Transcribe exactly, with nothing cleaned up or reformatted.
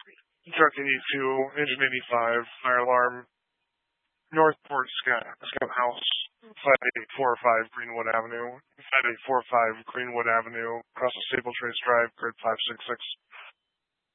Trucking you to Engine eighty-five, fire alarm, Northport Scout, Scout House, five eight four five Greenwood Avenue, five eight four five Greenwood Avenue, across the Stable Trace Drive, grid five six six.